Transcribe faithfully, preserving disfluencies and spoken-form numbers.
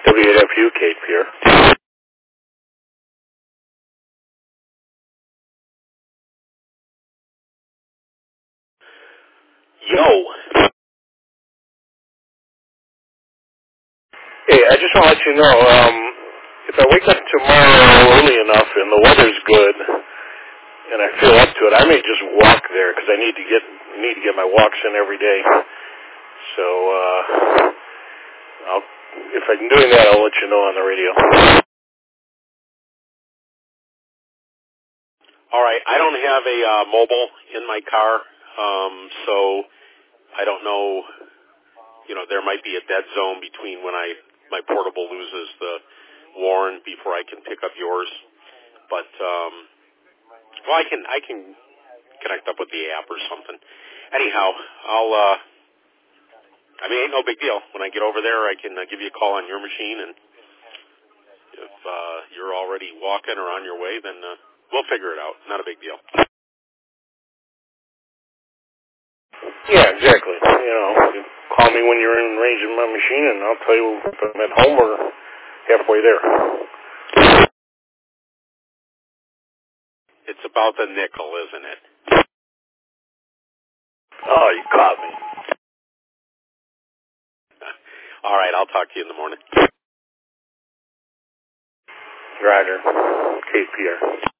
W eight F U, Cape Fear. Yo. Hey, I just want to let you know, um, if I wake up tomorrow early enough and the weather's good and I feel up to it, I may just walk there because I need to get need to get my walks in every day. So, uh, I'll, if I'm doing that, I'll let you know on the radio. All right. I don't have a uh, mobile in my car, um, so I don't know. You know, there might be a dead zone between when I my portable loses the warn before I can pick up yours. But um, well, I can I can connect up with the app or something. Anyhow, I'll. Uh, I mean, ain't no big deal. When I get over there, I can uh, give you a call on your machine, and if uh, you're already walking or on your way, then uh, we'll figure it out. Not a big deal. Yeah, exactly. You know, you call me when you're in range of my machine, and I'll tell you if I'm at home or halfway there. It's about the nickel, isn't it? Oh, you caught me. All right, I'll talk to you in the morning. Roger. Cape Fear.